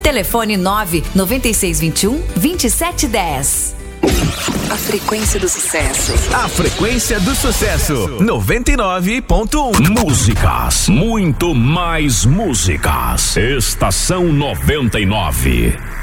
Telefone 99621-2710. A frequência do sucesso. A frequência do sucesso. 99.1. Músicas. Muito mais músicas. Estação 99.